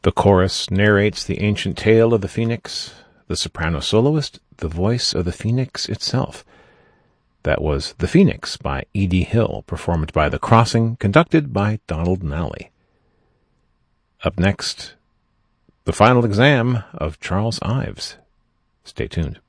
The chorus narrates the ancient tale of the phoenix, the soprano soloist, the voice of the phoenix itself. That was The Phoenix by Edie Hill, performed by The Crossing, conducted by Donald Nally. Up next, The Final Exam of Charles Ives. Stay tuned.